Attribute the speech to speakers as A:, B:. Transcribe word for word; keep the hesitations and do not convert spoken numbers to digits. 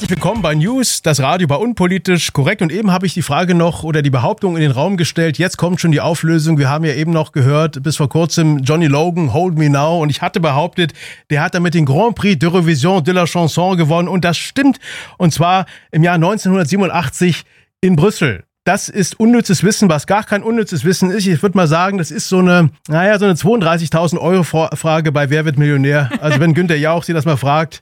A: Herzlich willkommen bei News, das Radio bei Unpolitisch korrekt. Und eben habe ich die Frage noch oder die Behauptung in den Raum gestellt, jetzt kommt schon die Auflösung. Wir haben ja eben noch gehört, bis vor kurzem Johnny Logan, Hold Me Now. Und ich hatte behauptet, der hat damit den Grand Prix d'Eurovision de la Chanson gewonnen. Und das stimmt. Und zwar im Jahr neunzehnhundertsiebenundachtzig in Brüssel. Das ist unnützes Wissen, was gar kein unnützes Wissen ist. Ich würde mal sagen, das ist so eine, naja, so eine zweiunddreißigtausend Euro Frage bei Wer wird Millionär? Also wenn Günther Jauch Sie das mal fragt,